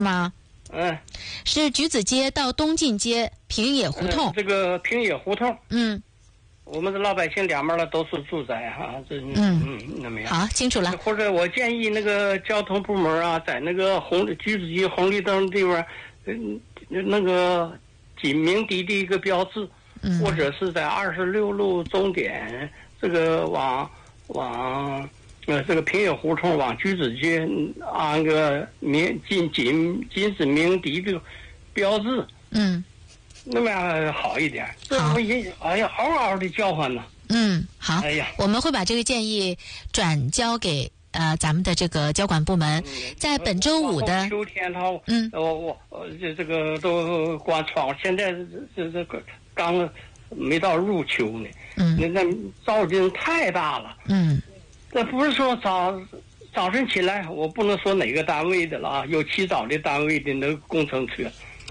吗？是橘子街到东进街平野胡同。 这个平野胡同。 我们的老百姓两边的都是住宅啊，那么样。 好，清楚了。 或者我建议那个交通部门啊，在那个橘子街红绿灯地方，那个紧鸣笛的一个标志，或者是在26路终点这个往这个平野胡同往橘子街安个禁止鸣笛的标志。那么样好一点。这不也哎呀嗷嗷的叫唤呢。 好。哎呀，我们会把这个建议转交给咱们的这个交管部门。在本周五的秋天我这个都关窗，现在这个刚没到入秋呢。那噪音太大了。这不是说早晨起来，我不能说哪个单位的了啊，有起早的单位的那个工程车，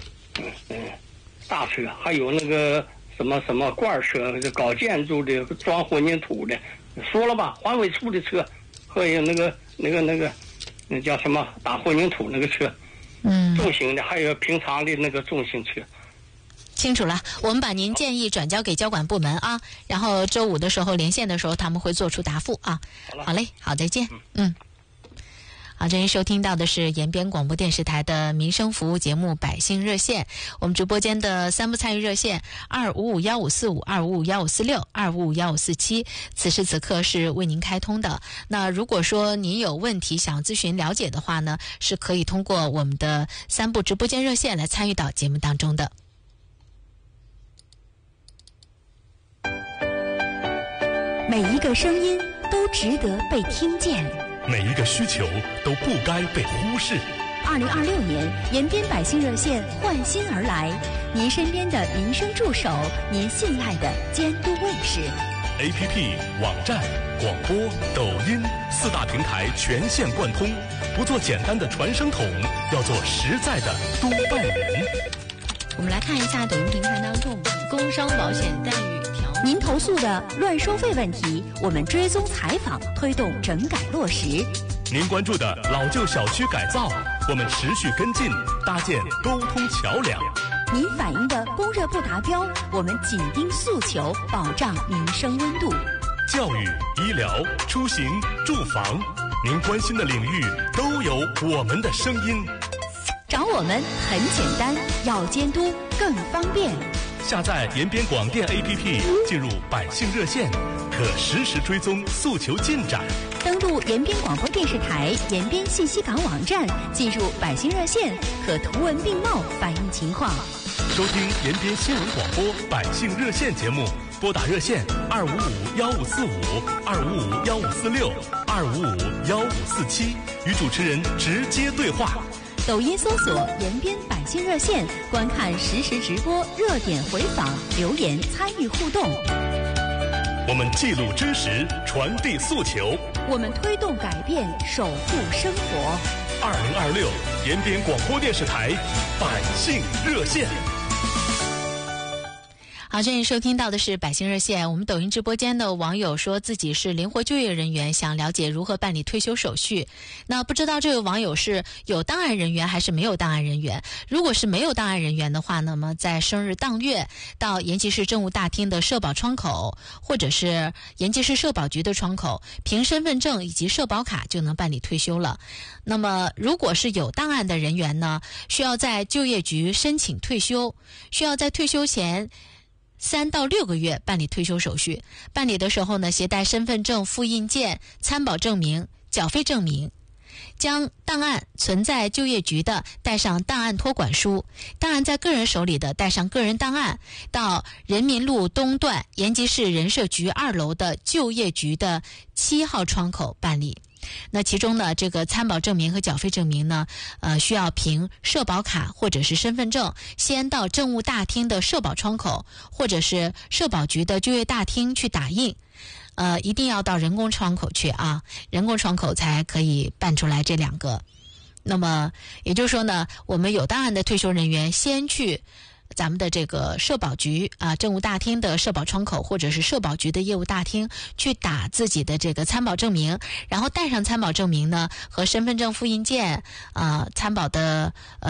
大车，还有那个什么罐车，搞建筑的、装混凝土的，说了吧，环卫处的车，还有那叫什么打混凝土那个车，重型的，还有平常的那个重型车。 清楚了，我们把您建议转交给交管部门啊，然后周五的时候连线的时候他们会做出答复啊。好嘞，好，再见。好，这您收听到的是延边广播电视台的民生服务节目《百姓热线》，我们直播间的3部参与热线2551545、2551546、2551547，此时此刻是为您开通的。那如果说您有问题想咨询了解的话呢，是可以通过我们的3部直播间热线来参与到节目当中的。 每一个声音都值得被听见， 每一个需求都不该被忽视。 2026年，延边百姓热线换新而来，您身边的民生助手，您信赖的监督卫士。 APP、网站、广播、抖音4大平台全线贯通，不做简单的传声筒，要做实在的督办人。 我们来看一下抖音平台当中工伤保险待遇条。 您投诉的乱收费问题，我们追踪采访，推动整改落实。 您关注的老旧小区改造，我们持续跟进，搭建沟通桥梁。 您反映的供热不达标，我们紧盯诉求，保障民生温度。 教育、医疗、出行、住房，您关心的领域都有我们的声音。 找我们很简单，要监督更方便。 下载延边广电 APP， 进入百姓热线，可实时追踪诉求进展。 登录延边广播电视台延边信息港网站，进入百姓热线，可图文并茂反映情况。 收听延边新闻广播百姓热线节目，拨打热线2551545、2551546、2551547，与主持人直接对话。 抖音搜索延边百姓热线，观看实时直播、热点回访、留言参与互动。 我们记录真实，传递诉求， 我们推动改变，守护生活。 2026延边广播电视台百姓热线。 好，这里收听到的是百姓热线。我们抖音直播间的网友说自己是灵活就业人员，想了解如何办理退休手续。那不知道这位网友是有档案人员还是没有档案人员？如果是没有档案人员的话，那么在生日当月到延吉市政务大厅的社保窗口，或者是延吉市社保局的窗口，凭身份证以及社保卡就能办理退休了。那么如果是有档案的人员呢，需要在就业局申请退休，需要在退休前3到6个月办理退休手续。办理的时候呢，携带身份证复印件、参保证明、缴费证明。将档案存在就业局的带上档案托管书，档案在个人手里的带上个人档案，到人民路东段延吉市人社局2楼的就业局的7号窗口办理。那其中呢，这个参保证明和缴费证明呢，需要凭社保卡或者是身份证，先到政务大厅的社保窗口或者是社保局的就业大厅去打印。一定要到人工窗口去啊，人工窗口才可以办出来这2个。那么也就是说呢，我们有档案的退休人员先去咱们的这个社保局啊，政务大厅的社保窗口，或者是社保局的业务大厅去打自己的这个参保证明，然后带上参保证明呢和身份证复印件参保的